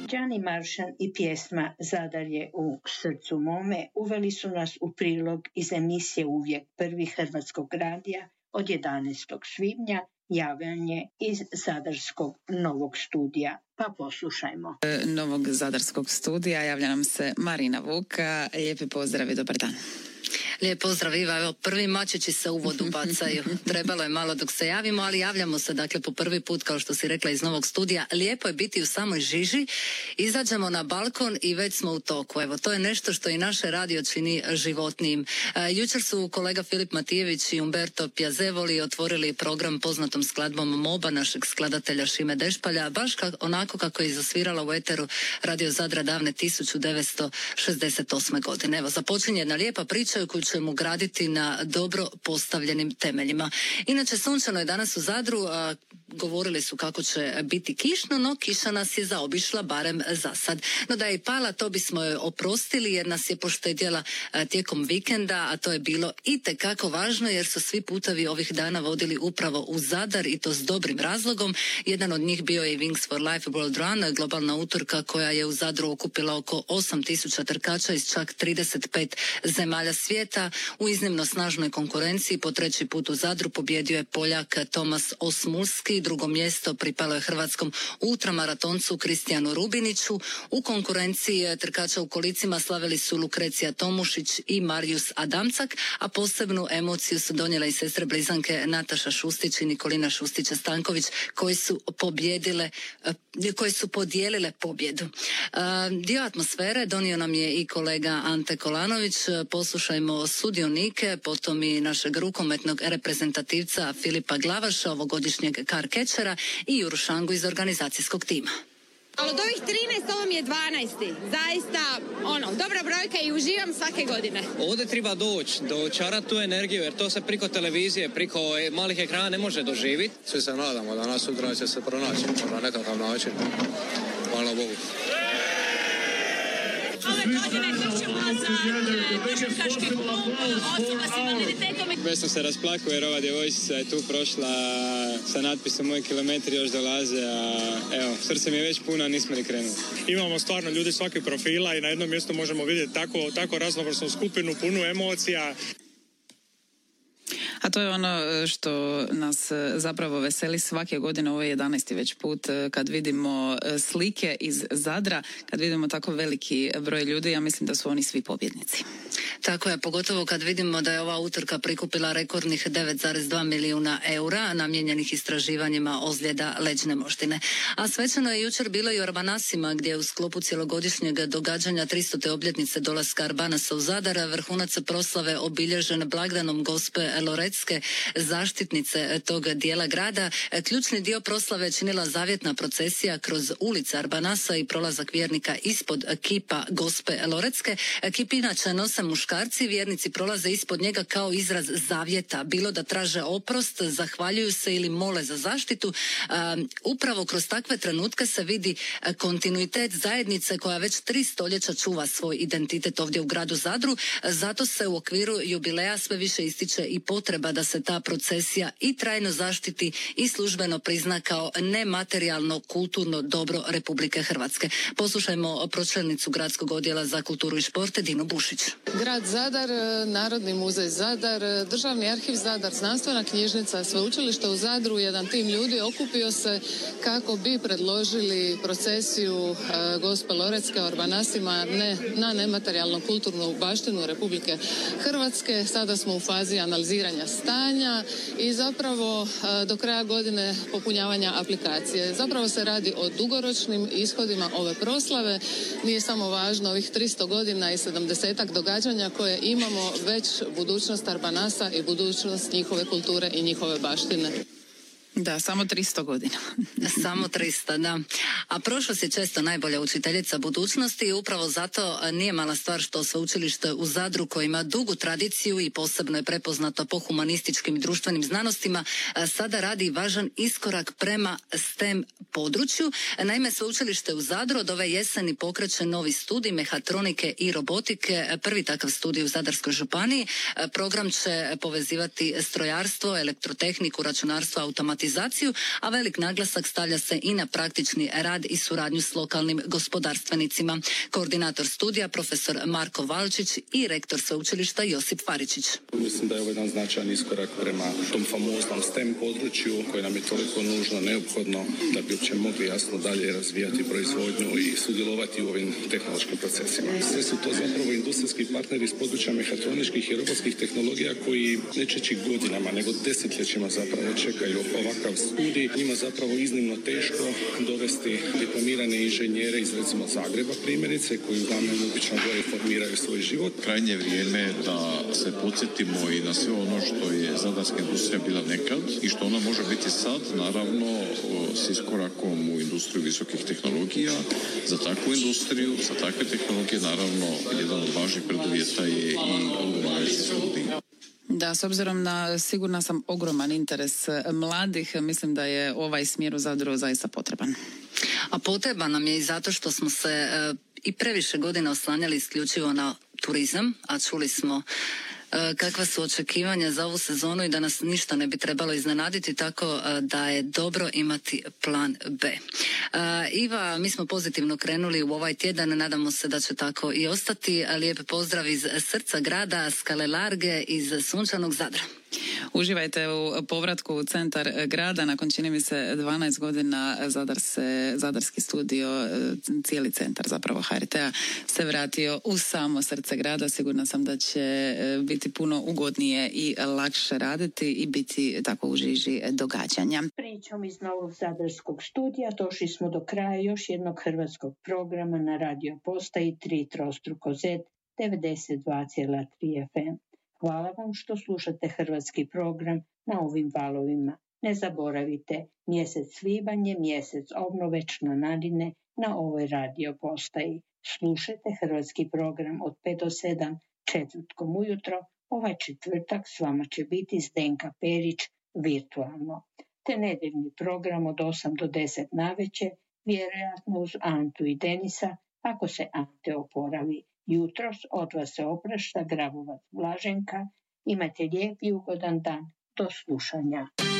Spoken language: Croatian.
Đani Maršan i pjesma Zadar je u srcu mome uveli su nas u prilog iz emisije Uvijek prvi Hrvatskog radija od 11. svibnja, javljanje iz Zadarskog novog studija. Pa poslušajmo. Novog Zadarskog studija javlja nam se Marina Vuka. Lijepi pozdrav i dobar dan. Lijep pozdrav Iva, evo prvi mačići se u vodu bacaju. Trebalo je malo dok se javimo, ali javljamo se dakle po prvi put, kao što si rekla, iz novog studija. Lijepo je biti u samoj žiži, izađemo na balkon i već smo u toku. Evo, to je nešto što i naše radio čini životnijim. Jučer su kolega Filip Matijević i Umberto Piazevoli otvorili program poznatom skladbom Moba našeg skladatelja Šime Dešpalja, baš onako kako je zasvirala u eteru Radio Zadra davne 1968. godine. Evo, započinje jedna lijepa priča koju ćemo graditi na dobro postavljenim temeljima. Inače, sunčano je danas u Zadru, govorili su kako će biti kišno, no kiša nas je zaobišla, barem za sad. No da je i pala, to bismo joj oprostili jer nas je poštedjela tijekom vikenda, a to je bilo itekako važno jer su svi putovi ovih dana vodili upravo u Zadar i to s dobrim razlogom. Jedan od njih bio je Wings for Life World Run, globalna utrka koja je u Zadru okupila oko 8.000 trkača iz čak 35 zemalja svijeta. U iznimno snažnoj konkurenciji po treći put u Zadru pobjedio je Poljak Tomas Osmulski, drugo mjesto pripalo je hrvatskom ultramaratoncu Kristijanu Rubiniću. U konkurenciji trkača u kolicima slavili su Lukrecija Tomušić i Marijus Adamcak, a posebnu emociju su donijele i sestre blizanke Nataša Šustić i Nikolina Šustića-Stanković koji su podijelile pobjedu. Dio atmosfere donio nam je i kolega Ante Kolanović. Poslušajmo sudionike, potom i našeg rukometnog reprezentativca Filipa Glavaša, ovogodišnjeg karkečera, i Juru Šangu iz organizacijskog tima. Ali od ovih 13, ovo mi je 12. Zaista, dobra brojka i uživam svake godine. Ovdje treba doći, dočarati tu energiju, jer to se priko televizije, priko malih ekrana ne može doživjeti. Svi se nadamo da nas sutra će se pronaći na nekakav način. Hvala Bogu. Ove godine trčimo za košarkaški klub osoba s invaliditetom. Već sam se rasplakao jer ova djevojčica je tu prošla sa natpisom moji kilometri još dolaze, a evo, srce mi je već puno, a nismo ni krenuli. Imamo stvarno ljudi svakih profila i na jednom mjestu možemo vidjeti tako raznovrsnu skupinu, punu emocija. A to je ono što nas zapravo veseli svake godine, ovo je 11. već put kad vidimo slike iz Zadra, kad vidimo tako veliki broj ljudi, ja mislim da su oni svi pobjednici. Tako je, pogotovo kad vidimo da je ova utrka prikupila rekordnih 9,2 milijuna eura namijenjenih istraživanjima ozljeda leđne moždine. A svečano je jučer bilo i u Arbanasima, gdje je u sklopu cjelogodišnjeg događanja 300. obljetnice dolaska Arbanasa u Zadar vrhunac proslave obilježen blagdanom Gospe Loretske, zaštitnice tog dijela grada. Ključni dio proslave činila zavjetna procesija kroz ulice Arbanasa i prolazak vjernika ispod kipa Gospe Loretske. Kip inače nose muškarci, vjernici prolaze ispod njega kao izraz zavjeta, bilo da traže oprost, zahvaljuju se ili mole za zaštitu. Upravo kroz takve trenutke se vidi kontinuitet zajednice koja već 3 stoljeća čuva svoj identitet ovdje u gradu Zadru. Zato se u okviru jubileja sve više ističe i potreba da se ta procesija i trajno zaštiti i službeno prizna kao nematerijalno kulturno dobro Republike Hrvatske. Poslušajmo pročelnicu Gradskog odjela za kulturu i šport Dinu Bušić. Grad Zadar, Narodni muzej Zadar, Državni arhiv Zadar, Znanstvena knjižnica, Sveučilište u Zadru, jedan tim ljudi okupio se kako bi predložili procesiju Gospe Loretske Arbanasima na nematerijalnu kulturnu baštinu Republike Hrvatske. Sada smo u fazi analiziranja stanja i zapravo do kraja godine popunjavanja aplikacije. Zapravo se radi o dugoročnim ishodima ove proslave. Nije samo važno ovih 300 godina i 70-ak događanja koje imamo, već budućnost Arbanasa i budućnost njihove kulture i njihove baštine. Da, samo 300 godina. Samo 300, da. A prošlost je često najbolja učiteljica budućnosti i upravo zato nije mala stvar što sveučilište u Zadru, koje ima dugu tradiciju i posebno je prepoznato po humanističkim i društvenim znanostima, sada radi važan iskorak prema STEM području. Naime, sveučilište u Zadru od ove jeseni pokreće novi studij mehatronike i robotike, prvi takav studij u Zadarskoj županiji. Program će povezivati strojarstvo, elektrotehniku, računarstvo, automatizaciju automatizaciju, a velik naglasak stavlja se i na praktični rad i suradnju s lokalnim gospodarstvenicima. Koordinator studija profesor Marko Valčić i rektor sveučilišta Josip Faričić. Mislim da je ovo jedan značajan iskorak prema tom famoznom STEM području koje nam je toliko nužno, neophodno da bi uopće mogli jasno dalje razvijati proizvodnju i sudjelovati u ovim tehnološkim procesima. Sve su to zapravo industrijski partneri iz područja mehatroničkih i robotskih tehnologija koji ne čeći godinama, nego desetljećima zapravo čekaju ovakav studij. Njima zapravo iznimno teško dovesti diplomirane inženjere iz recimo Zagreba primjerice, koji uglavnom obično gore formiraju svoj život. Krajnje vrijeme da se podsjetimo i na sve ono što je zadarska industrija bila nekad i što ona može biti sad, naravno s iskorakom u industriju visokih tehnologija. Za takvu industriju, za takve tehnologije, naravno, jedan od važnih preduvjeta je i odgovarajući studij. Da, s obzirom na sigurna sam ogroman interes mladih, mislim da je ovaj smjer u Zadru zaista potreban. A potreban nam je i zato što smo se i previše godina oslanjali isključivo na turizam, a čuli smo kakva su očekivanja za ovu sezonu i da nas ništa ne bi trebalo iznenaditi, tako da je dobro imati plan B. Iva, mi smo pozitivno krenuli u ovaj tjedan, nadamo se da će tako i ostati. Lijep pozdrav iz srca grada, Skale Large, iz sunčanog Zadra. Uživajte u povratku u centar grada. Nakon, čini mi se, 12 godina Zadarski studio, cijeli centar zapravo HRT-a se vratio u samo srce grada. Sigurna sam da će biti puno ugodnije i lakše raditi i biti tako u žiži događanja. Pričom iz novog Zadarskog studija došli smo do kraja još jednog hrvatskog programa na radio postaji 3x Z 92,3 FM. Hvala vam što slušate hrvatski program na ovim valovima. Ne zaboravite, mjesec svibanj je mjesec obnove članarine na ovoj radio postaji. Slušajte hrvatski program od 5 do 7 četvrtkom ujutro. Ovaj četvrtak s vama će biti Zdenka Perić virtualno. Te nedeljni program od 8 do 10 navečer, vjerojatno uz Antu i Denisa, ako se Ante oporavi. Jutros od vas se oprašta Grabovac Blaženka. Imajte lijep i ugodan dan. Do slušanja.